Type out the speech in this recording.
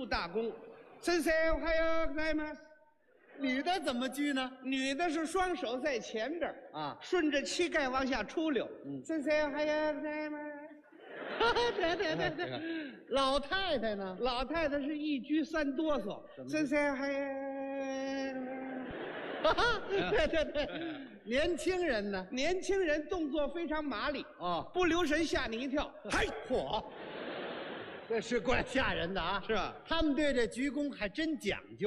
大功。先生还要在吗？ 女的怎么鞠呢？ 女的是双手在前边啊， 顺着膝盖往下出溜。先生还要在吗？ 对，老太太呢？ 老太太是一鞠三哆嗦。先生还要。 对，年轻人呢？ 年轻人动作非常麻利哦， 不留神吓你一跳。 嗨，嚯，这是怪吓人的啊！ 是吧？ 他们对这鞠躬还真讲究。